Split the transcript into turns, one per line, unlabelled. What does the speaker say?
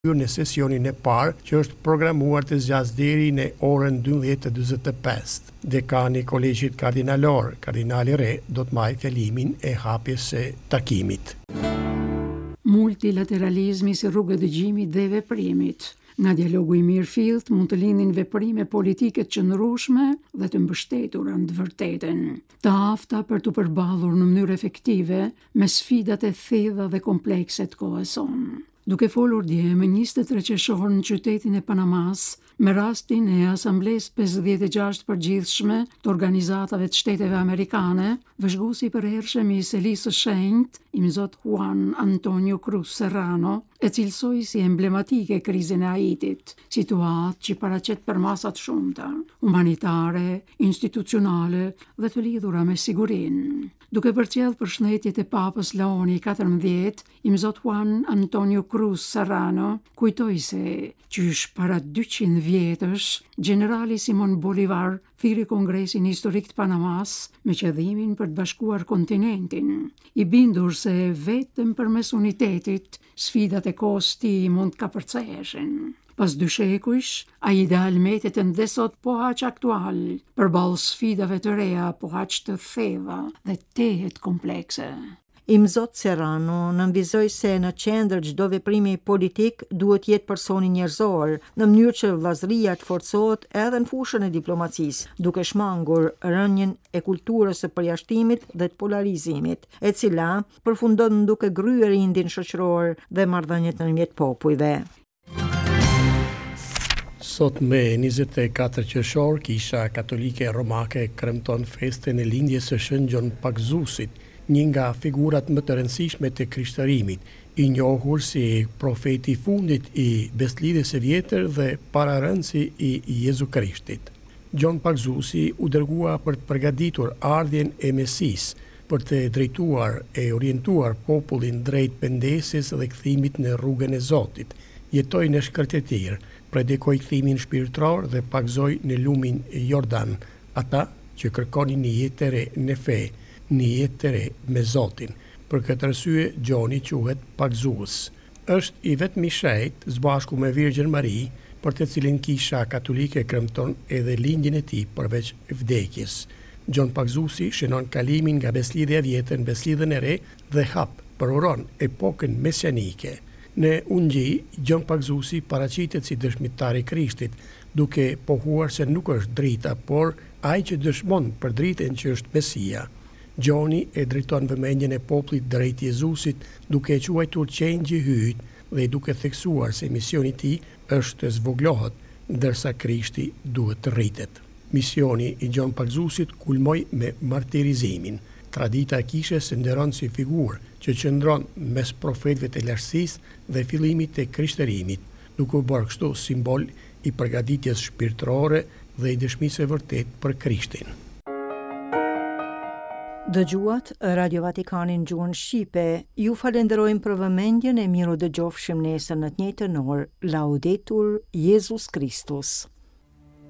në sesionin e parë që është programuar të zgjasë deri në orën 12:45. Dekani i Kolegjit Kardinalor, Kardinali Re, do të marrë fjalimin e hapjes së takimit.
Multilateralizmi si rrugë e dëgjimit dhe veprimit. Nga dialogu i mirëfillt mund të lindin veprime politike të qëndrueshme dhe të mbështetura në të vërtetën, të afta për të përballur në mënyrë efektive me sfidat e thella dhe komplekse të kohës sonë. Duke folur dje me 23 qershor në qytetin e Panamas, me rastin e Asamblesë 56 përgjithshme të organizatave të Shteteve Amerikane, vëzhguesi i përhershëm i Selisë së Shenjtë, imzot Juan Antonio Cruz Serrano, e cilësoi si emblematike krizën e Haitit, situatë që paraqet për masa të shumta, humanitare, institucionale dhe të lidhura me sigurinë. Duke përcjell përshëndetjet e Papës Leoni XIV, imzot Juan Antonio Cruz Serrano kujtoi se qysh para 200 vjetësh, generali Simon Bolivar thiri Kongresin Historik të Panamas me qëllimin për të bashkuar kontinentin, i bindur se vetëm përmes unitetit sfidat e kohës të tij mund të kapërceheshin. Pas 2 shekujsh, ai ideal metet ende sot po aq aktual, përballë sfidave të reja po aq të thella dhe tehet komplekse.
Imzot Serrano nënvizoi se në qendër çdo veprimi politik duhet jetë personi njerëzor, në mënyrë që vllazëria të forcohet edhe në fushën e diplomacisë, duke shmangur rënien e kulturës së përjashtimit dhe të polarizimit, e cila përfundon duke gryer rindin shoqëror dhe marrëdhëniet ndërmjet popujve.
Sot me 24 qershor, Kisha Katolike Romake kremton festën e lindjes së Shën Gjon Pakzusit, një nga figurat më të rëndësishme të krishtërimit, i njohur si profeti i fundit i beslidhjes së vjetër dhe pararëndësi i Jezu Krishtit. Gjon Pakzusi u dërgua për të përgatitur ardhjen e Mesis, për të drejtuar e orientuar popullin drejt pendesis dhe kthimit në rrugën e Zotit. Jetoi në shkërtetir, predikoi kthimin shpirtëror dhe pagzoi në lumin Jordan ata që kërkonin një jetë të re në fe, një jetë të re me Zotin. Për këtë arsye Gjoni quhet pagzues. Është i vetmi shejt së bashku me Virgjën Mari, për të cilin Kisha Katolike kremton edhe lindjen e tij përveç vdekjes. Gjon Pakzusi shënon kalimin nga beslidhja e vjetër në beslidhjen e re dhe hap përuron epokën mesianike. Në Ungji, Gjon Pakzusi paraqitet si dëshmitar i Krishtit, duke pohuar se nuk është drita, por ai që dëshmon për dritën që është Mesia. Gjoni e drejton vëmendjen e popullit drejt Jezusit, duke e quajtur qengjë i hyjt dhe duke theksuar se misioni i tij është të zvoglohet, ndërsa Krishti duhet të rritet. Misioni i Gjon Pakzusit kulmoi me martirizimin. Tradita e kishës e nderon si figurë që qëndron mes profetëve të lartësisë dhe fillimit të krishtërimit, duke u bërë kështu simbol i përgatitjes shpirtërore dhe i dëshmisë së vërtetë për Krishtin.
Dëgjuat Radio Vatikanin gjuhën shqipe, ju falenderojmë për vëmendjen e miru dëgjofshim nesër në të njëjtën orë. Laudetur Jesus Christus.